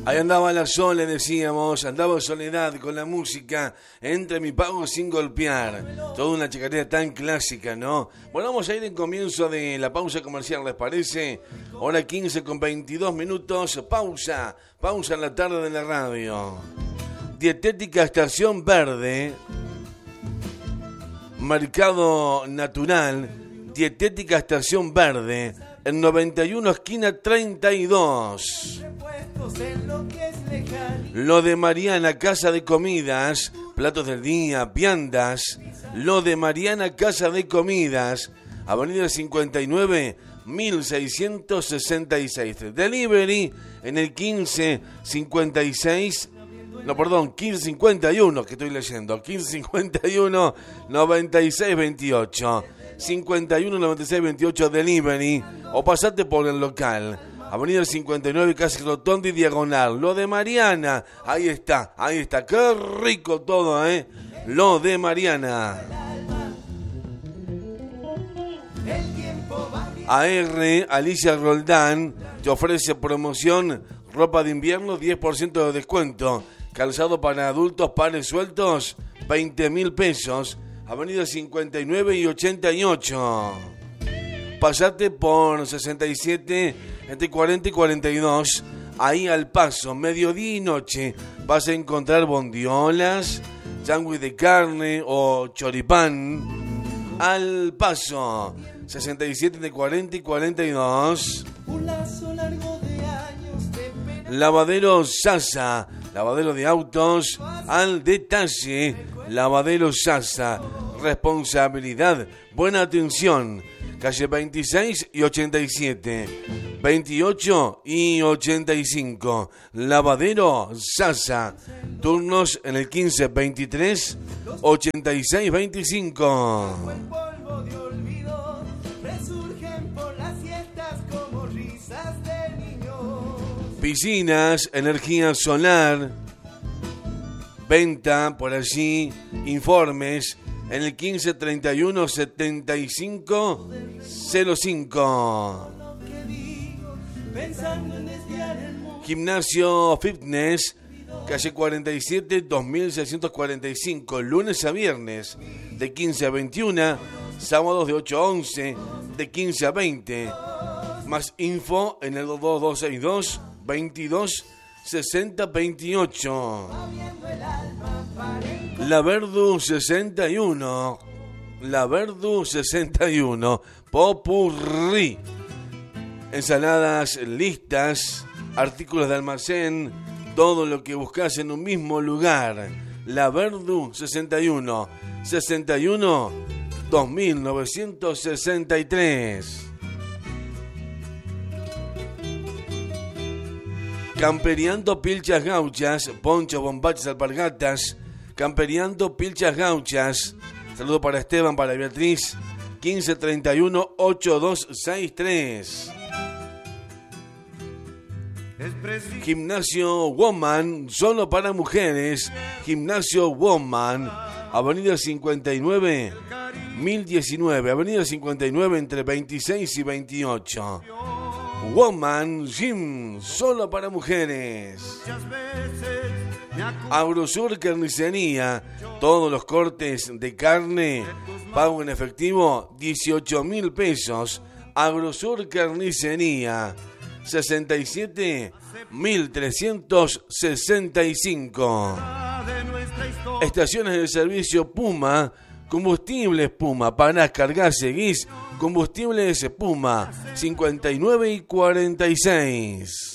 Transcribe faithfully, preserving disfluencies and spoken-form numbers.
Ahí andaba la Sol, le decíamos, andaba Soledad con la música, entre mi pago sin golpear. Toda una chacarera tan clásica, ¿no? Bueno, vamos a ir en comienzo de la pausa comercial, ¿les parece? Hora quince con veintidós minutos, pausa, pausa en la tarde de la radio. Dietética Estación Verde, Mercado Natural, Dietética Estación Verde, en noventa y uno esquina treinta y dos. Lo de Mariana, Casa de Comidas, platos del día, viandas. Lo de Mariana, Casa de Comidas, Avenida cincuenta y nueve, mil seiscientos sesenta y seis. Delivery en el quince cincuenta y seis, no, perdón, quince cincuenta y uno, que estoy leyendo, quince cincuenta y uno, noventa y seis veintiocho. cincuenta y uno, noventa y seis veintiocho Delivery, o pasate por el local. Avenida cincuenta y nueve, casi Rotonda y Diagonal. Lo de Mariana, ahí está, ahí está. Qué rico todo, ¿eh? Lo de Mariana. A R, Alicia Roldán, te ofrece promoción, ropa de invierno, diez por ciento de descuento. Calzado para adultos, pares sueltos, veinte mil pesos. Avenida cincuenta y nueve y ochenta y ocho. Pasate por sesenta y siete, entre cuarenta y cuarenta y dos. Ahí al paso, mediodía y noche, vas a encontrar bondiolas, sándwich de carne o choripán. Al paso, sesenta y siete, entre cuarenta y cuarenta y dos. Un lazo largo de años de... Lavadero Sasa, lavadero de autos al detalle. Lavadero Sasa, responsabilidad, buena atención. Calle veintiséis y ochenta y siete, veintiocho y ochenta y cinco. Lavadero Sasa. Turnos en el quince veintitrés, ochenta y seis veinticinco. Piscinas, energía solar. Venta por allí, informes en el quince treinta y uno setenta y cinco cero cinco. Gimnasio Fitness, calle cuarenta y siete, dos mil seiscientos cuarenta y cinco, lunes a viernes, de quince a veintiuna, sábados de ocho a once, de quince a veinte. Más info en el dos dos seis dos, veintidós sesenta veintiocho. La Verdu sesenta y uno. La Verdu sesenta y uno. Popurrí. Ensaladas listas, artículos de almacén, todo lo que buscas en un mismo lugar. La Verdu sesenta y uno. sesenta y uno, dos mil novecientos sesenta y tres. Camperiando Pilchas Gauchas, ponchos, bombaches, alpargatas. Camperiando Pilchas Gauchas. Saludo para Esteban, para Beatriz. quince treinta y uno, ochenta y dos sesenta y tres. Gimnasio Woman, solo para mujeres. Gimnasio Woman, Avenida cincuenta y nueve, mil diecinueve. Avenida cincuenta y nueve, entre veintiséis y veintiocho. Woman Gym, solo para mujeres. Agrosur Carnicería, todos los cortes de carne, pago en efectivo, dieciocho mil pesos. Agrosur Carnicería, sesenta y siete, mil trescientos sesenta y cinco. Estaciones de servicio Puma, combustibles Puma, para cargar, seguís. Combustibles Puma, cincuenta y nueve y cuarenta y seis.